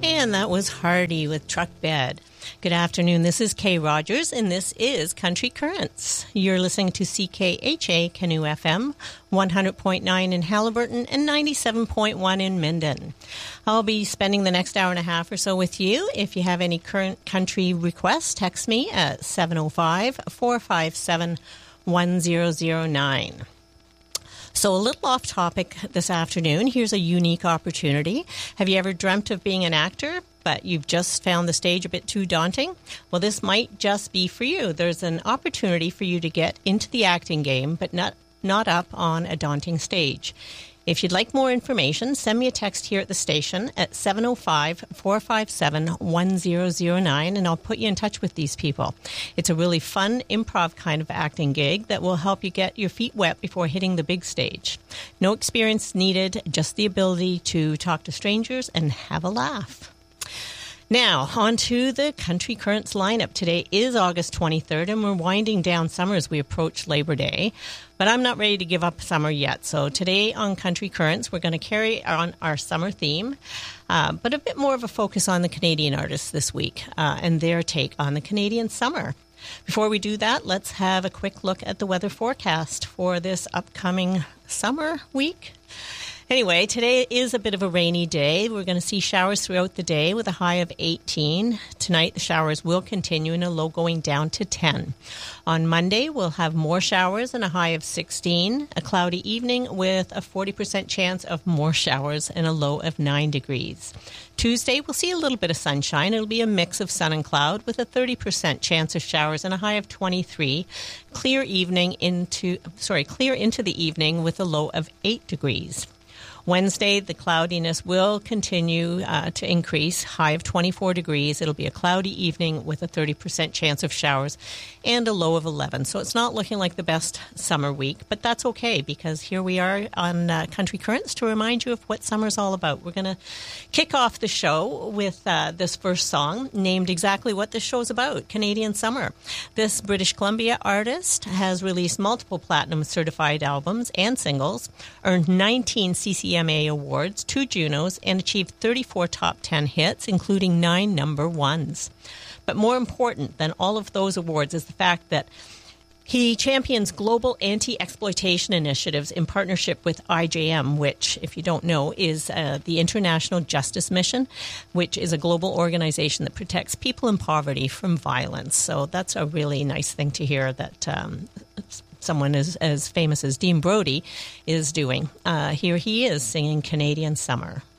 And that was Hardy with Truck Bed. Good afternoon. This is Kay Rogers, and this is Country Currents. You're listening to CKHA Canoe FM, 100.9 in Haliburton and 97.1 in Minden. I'll be spending the next hour and a half or so with you. If you have any current country requests, text me at 705-457-1009. So a little off topic this afternoon. Here's a unique opportunity. Have you ever dreamt of being an actor, but you've just found the stage a bit too daunting? Well, this might just be for you. There's an opportunity for you to get into the acting game, but not up on a daunting stage. If you'd like more information, send me a text here at the station at 705-457-1009, and I'll put you in touch with these people. It's a really fun improv kind of acting gig that will help you get your feet wet before hitting the big stage. No experience needed, just the ability to talk to strangers and have a laugh. Now, on to the Country Currents lineup. Today is August 23rd, and we're winding down summer as we approach Labor Day. But I'm not ready to give up summer yet. So today on Country Currents, we're going to carry on our summer theme, but a bit more of a focus on the Canadian artists this week and their take on the Canadian summer. Before we do that, let's have a quick look at the weather forecast for this upcoming summer week. Anyway, today is a bit of a rainy day. We're going to see showers throughout the day with a high of 18. Tonight, the showers will continue and a low going down to 10. On Monday, we'll have more showers and a high of 16. A cloudy evening with a 40% chance of more showers and a low of 9 degrees. Tuesday, we'll see a little bit of sunshine. It'll be a mix of sun and cloud with a 30% chance of showers and a high of 23. Clear into the evening with a low of 8 degrees. Wednesday, the cloudiness will continue to increase, high of 24 degrees. It'll be a cloudy evening with a 30% chance of showers and a low of 11. So it's not looking like the best summer week, but that's okay because here we are on Country Currents to remind you of what summer's all about. We're going to kick off the show with this first song named exactly what this show's about, Canadian Summer. This British Columbia artist has released multiple platinum certified albums and singles, earned 19 CCMA awards, 2 Junos, and achieved 34 top 10 hits, including 9 number ones. But more important than all of those awards is the fact that he champions global anti-exploitation initiatives in partnership with IJM, which, if you don't know, is the International Justice Mission, which is a global organization that protects people in poverty from violence. So that's a really nice thing to hear that someone as famous as Dean Brody is doing. Here he is singing Canadian Summer.